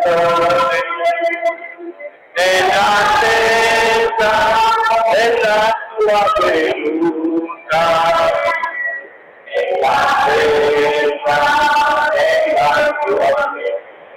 nell'attesa della tua venuta, nell'attesa della tua venuta.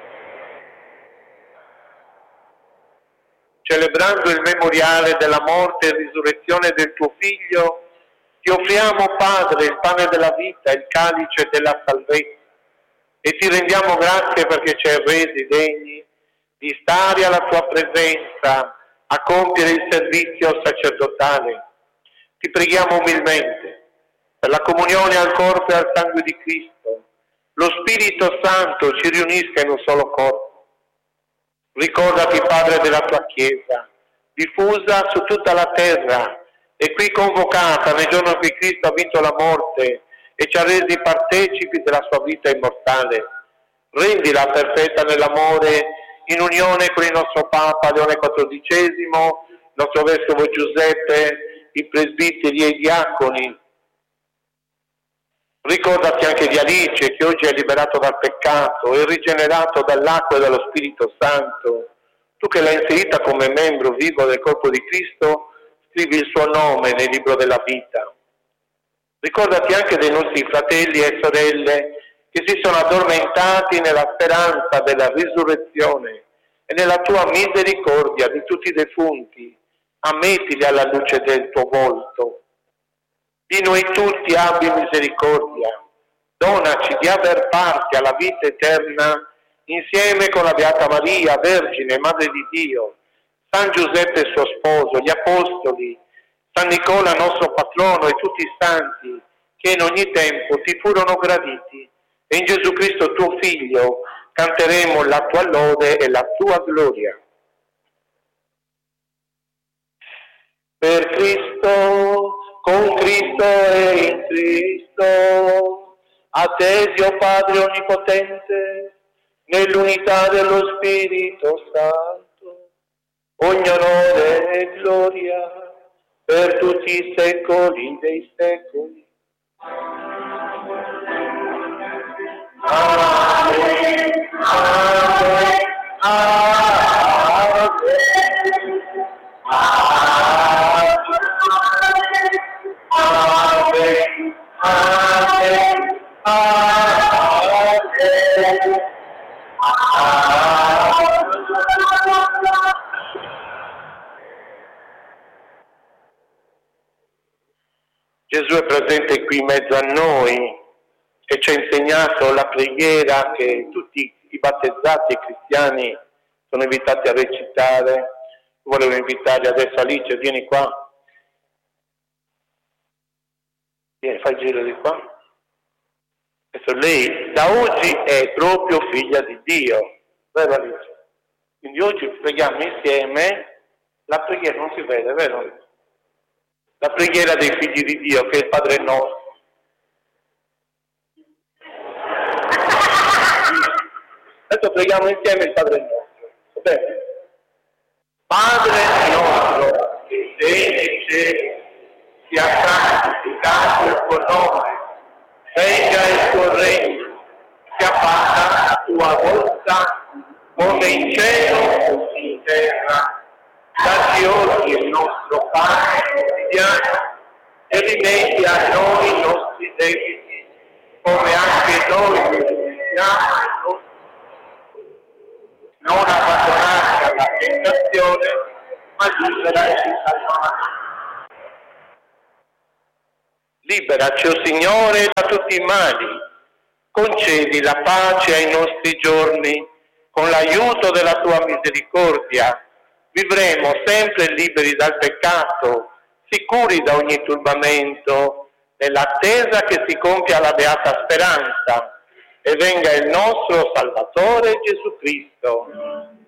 Celebrando il memoriale della morte e risurrezione del tuo Figlio, ti offriamo, Padre, il pane della vita, il calice della salvezza, e ti rendiamo grazie perché ci hai resi degni di stare alla tua presenza a compiere il servizio sacerdotale. Ti preghiamo umilmente per la comunione al corpo e al sangue di Cristo. Lo Spirito Santo ci riunisca in un solo corpo. Ricordati, Padre, della tua Chiesa, diffusa su tutta la terra e qui convocata nel giorno in cui Cristo ha vinto la morte e ci ha resi partecipi della sua vita immortale. Rendila perfetta nell'amore, in unione con il nostro Papa Leone XIV, il nostro Vescovo Giuseppe, i presbiteri e i diaconi. Ricordati anche di Alice, che oggi è liberato dal peccato e rigenerato dall'acqua e dallo Spirito Santo. Tu che l'hai inserita come membro vivo del corpo di Cristo, scrivi il suo nome nel libro della vita. Ricordati anche dei nostri fratelli e sorelle che si sono addormentati nella speranza della risurrezione e nella tua misericordia di tutti i defunti. Ammettili alla luce del tuo volto. Di noi tutti abbi misericordia, donaci di aver parte alla vita eterna insieme con la Beata Maria, Vergine, Madre di Dio, San Giuseppe suo sposo, gli Apostoli, San Nicola nostro patrono e tutti i santi che in ogni tempo ti furono graditi, e in Gesù Cristo tuo Figlio canteremo la tua lode e la tua gloria. Per Cristo, con Cristo e in Cristo, a te Dio Padre Onnipotente, nell'unità dello Spirito Santo, ogni onore e gloria per tutti i secoli dei secoli. Amen. Amen. Amen. Amen. Amen. Gesù è presente qui in mezzo a noi e ci ha insegnato la preghiera che tutti i battezzati e cristiani sono invitati a recitare. Volevo invitare adesso Alice, vieni qua. Vieni, fai il giro di qua. Adesso lei da oggi è proprio figlia di Dio. Vero Alice? Quindi oggi preghiamo insieme la preghiera, non si vede, vero? La preghiera dei figli di Dio, che è il Padre nostro. Adesso preghiamo insieme il Padre nostro. Va bene? Padre nostro, che sei nei cieli, sia santificato il tuo nome, venga il tuo regno, sia fatta la tua volontà, come in cielo così in terra. Dacci oggi il nostro pane quotidiano e rimetti a noi i nostri debiti, come anche noi rimettiamo ai nostri. Non abbandonarci alla tentazione, ma liberaci dal male. Liberaci, o Signore, da tutti i mali. Concedi la pace ai nostri giorni. Con l'aiuto della tua misericordia vivremo sempre liberi dal peccato, sicuri da ogni turbamento, nell'attesa che si compia la beata speranza e venga il nostro Salvatore Gesù Cristo.